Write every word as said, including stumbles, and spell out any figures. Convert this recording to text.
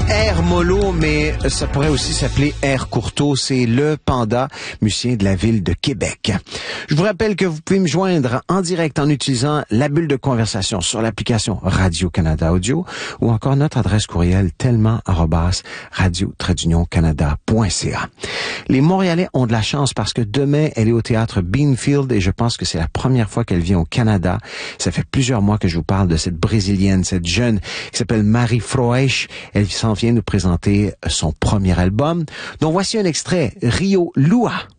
Air Mollo, mais ça pourrait aussi s'appeler Air Courteau. C'est le panda musicien de la ville de Québec. Je vous rappelle que vous pouvez me joindre en direct en utilisant la bulle de conversation sur l'application Radio-Canada Audio ou encore notre adresse courriel tellement arobase radio tiret canada point c a. Les Montréalais ont de la chance parce que demain, elle est au théâtre Beanfield et je pense que c'est la première fois qu'elle vient au Canada. Ça fait plusieurs mois que je vous parle de cette Brésilienne, cette jeune qui s'appelle Marie Froesch. Elle s'en vient nous présenter son premier album, dont voici un extrait, Rio Lua.